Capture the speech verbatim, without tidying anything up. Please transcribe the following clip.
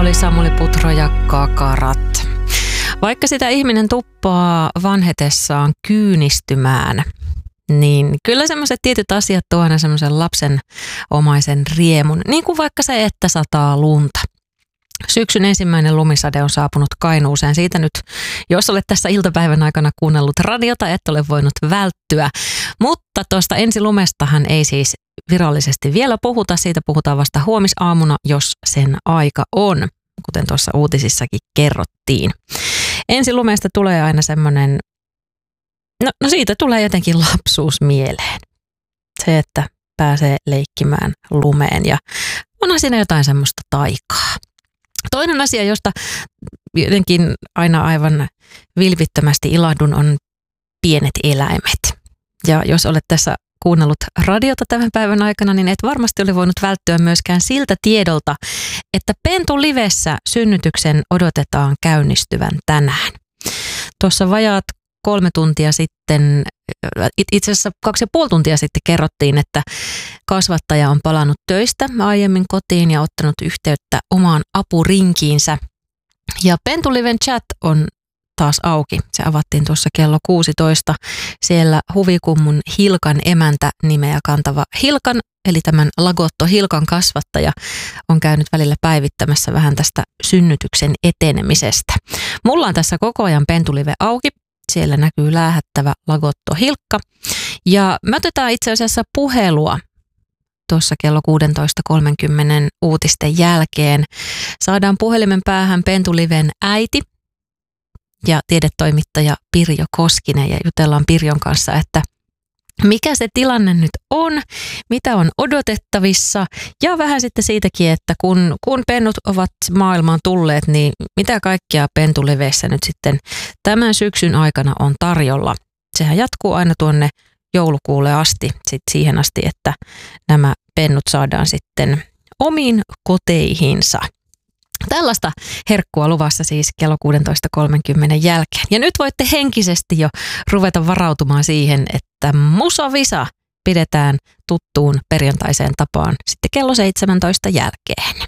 oli Samuli Putro ja Kakarat. Vaikka sitä ihminen tuppaa vanhetessaan kyynistymään, niin kyllä semmoiset tietyt asiat tuo aina semmoisen lapsen omaisen riemun, niin kuin vaikka se, että sataa lunta. Syksyn ensimmäinen lumisade on saapunut Kainuuseen. Siitä nyt, jos olet tässä iltapäivän aikana kuunnellut radiota, et ole voinut välttyä. Mutta tuosta ensilumestahan ei siis virallisesti vielä puhuta. Siitä puhutaan vasta huomisaamuna, jos sen aika on, kuten tuossa uutisissakin kerrottiin. Ensilumesta tulee aina semmoinen, no, no siitä tulee jotenkin lapsuus mieleen. Se, että pääsee leikkimään lumeen ja onhan siinä jotain semmoista taikaa. Toinen asia, josta jotenkin aina aivan vilpittömästi ilahdun, on pienet eläimet. Ja jos olet tässä kuunnellut radiota tämän päivän aikana, niin et varmasti ole voinut välttyä myöskään siltä tiedolta, että Pentu Livessä synnytyksen odotetaan käynnistyvän tänään. Tuossa vajaat kolme tuntia sitten, itse asiassa kaksi ja puoli tuntia sitten kerrottiin, että kasvattaja on palannut töistä aiemmin kotiin ja ottanut yhteyttä omaan apurinkiinsä. Ja Pentu Liven chat on taas auki. Se avattiin tuossa kello kuusitoista. Siellä Huvikummun Hilkan emäntä nimeä kantava Hilkan, eli tämän Lagotto Hilkan kasvattaja, on käynyt välillä päivittämässä vähän tästä synnytyksen etenemisestä. Mulla on tässä koko ajan Pentu Live auki. Siellä näkyy läähättävä Lagotto Hilkka. Ja me otetaan itse asiassa puhelua tuossa kello kuusitoista kolmekymmentä uutisten jälkeen. Saadaan puhelimen päähän Pentu Liven äiti ja tiedetoimittaja Pirjo Koskinen ja jutellaan Pirjon kanssa, että mikä se tilanne nyt on, mitä on odotettavissa ja vähän sitten siitäkin, että kun, kun pennut ovat maailmaan tulleet, niin mitä kaikkea Pentu Livessä nyt sitten tämän syksyn aikana on tarjolla. Sehän jatkuu aina tuonne joulukuulle asti, sitten siihen asti, että nämä pennut saadaan sitten omiin koteihinsa. Tällaista herkkua luvassa siis kello kuusitoista kolmekymmentä jälkeen. Ja nyt voitte henkisesti jo ruveta varautumaan siihen, että Musavisa pidetään tuttuun perjantaiseen tapaan sitten kello seitsemäntoista jälkeen.